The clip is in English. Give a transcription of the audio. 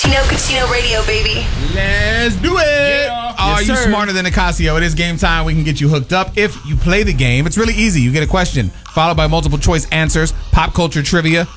Casino Radio, baby. Let's do it. Yeah. Are Yes, you sir. smarter than a Casio? It is game time. We can get you hooked up if you play the game. It's really easy. You get a question followed by multiple choice answers, pop culture trivia,